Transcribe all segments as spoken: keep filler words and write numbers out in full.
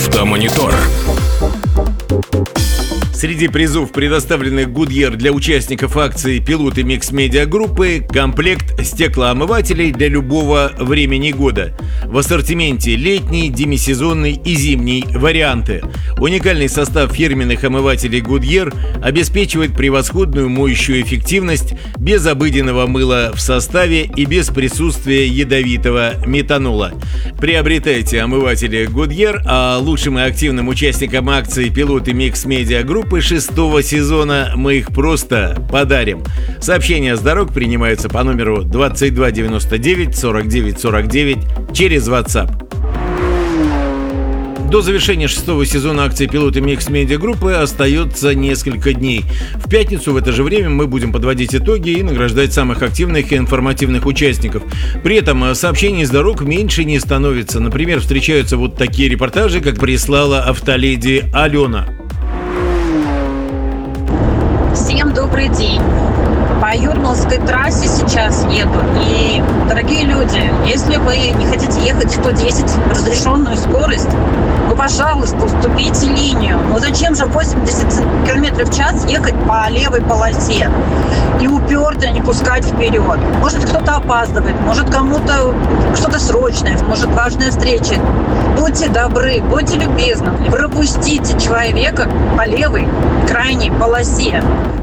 Автомонитор. Среди призов, предоставленных Goodyear для участников акции «Пилоты Микс-Медиа Группы», комплект стеклоомывателей для любого времени года. В ассортименте летний, демисезонный и зимний варианты. Уникальный состав фирменных омывателей Goodyear обеспечивает превосходную моющую эффективность без обыденного мыла в составе и без присутствия ядовитого метанола. Приобретайте омыватели Goodyear, а лучшим и активным участникам акции «Пилоты Микс-Медиа Группы» шестого сезона мы их просто подарим. Сообщения с дорог принимаются по номеру двадцать два девяносто девять сорок девять сорок девять через WhatsApp. До завершения шестого сезона акции «Пилоты Микс-Медиа Группы» остается несколько дней. В пятницу в это же время мы будем подводить итоги и награждать самых активных и информативных участников. При этом сообщений с дорог меньше не становится. Например, встречаются вот такие репортажи, как прислала автоледи Алена. Всем добрый день. По Юрмалской трассе сейчас еду. И, дорогие люди, если вы не хотите ехать сто десять разрешенную скорость, вы, пожалуйста, уступите линию. Но зачем же восемьдесят километров в час ехать по левой полосе и уперто не пускать вперед? Может, кто-то опаздывает, может, кому-то что-то срочное, может, важная встреча. Будьте добры, будьте любезны, пропустите человека по левой крайней полосе.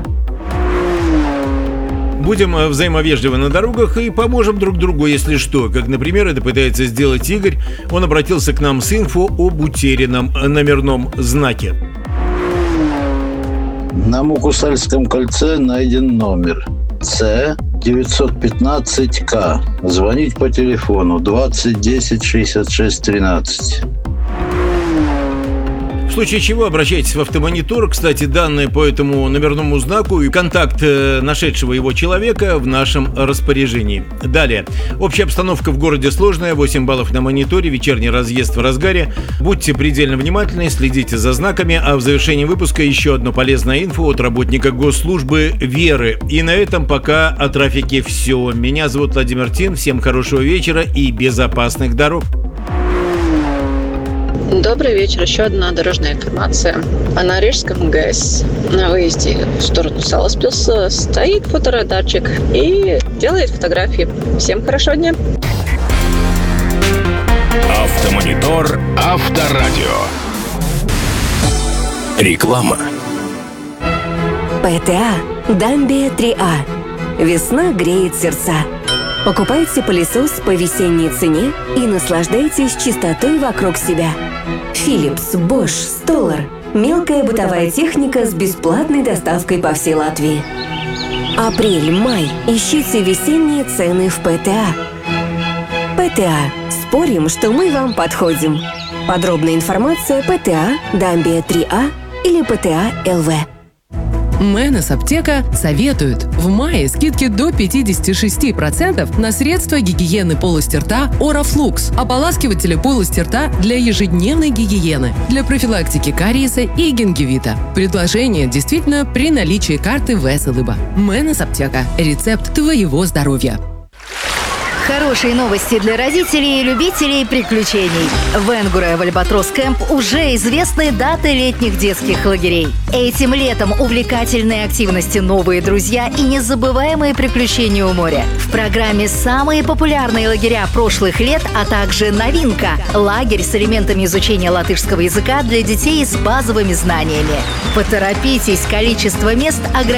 Будем взаимовежливы на дорогах и поможем друг другу, если что. Как, например, это пытается сделать Игорь. Он обратился к нам с инфо об утерянном номерном знаке. На Мукусальском кольце найден номер С девятьсот пятнадцать К. Звонить по телефону двадцать десять шестьдесят шесть тринадцать. В случае чего обращайтесь в Автомонитор. Кстати, данные по этому номерному знаку и контакт нашедшего его человека в нашем распоряжении. Далее. Общая обстановка в городе сложная. восемь баллов на мониторе. Вечерний разъезд в разгаре. Будьте предельно внимательны, следите за знаками. А в завершении выпуска еще одно полезное инфо от работника госслужбы Веры. И на этом пока о трафике все. Меня зовут Владимир Тин. Всем хорошего вечера и безопасных дорог. Добрый вечер. Еще одна дорожная информация. На Рижском ГЭС на выезде в сторону Саласпилса стоит фоторадарчик и делает фотографии. Всем хорошего дня. Автомонитор. Авторадио. Реклама. ПТА Дамбия три А. Весна греет сердца. Покупайте пылесос по весенней цене и наслаждайтесь чистотой вокруг себя. Philips, Bosch, Stoller. Мелкая бытовая техника с бесплатной доставкой по всей Латвии. Апрель-май. Ищите весенние цены в ПТА. ПТА. Спорим, что мы вам подходим. Подробная информация ПТА, Дамбия три А или ПТА ЛВ. Мэнес Аптека советует. В мае скидки до пятьдесят шесть процентов на средства гигиены полости рта Орафлукс, ополаскиватели полости рта для ежедневной гигиены, для профилактики кариеса и гингивита. Предложение действительно при наличии карты ВСЛБ. Мэнес Аптека. Рецепт твоего здоровья. Хорошие новости для родителей и любителей приключений. В Энгуре в Альбатрос Кэмп уже известны даты летних детских лагерей. Этим летом увлекательные активности, новые друзья и незабываемые приключения у моря. В программе самые популярные лагеря прошлых лет, а также новинка – лагерь с элементами изучения латышского языка для детей с базовыми знаниями. Поторопитесь, количество мест ограничено.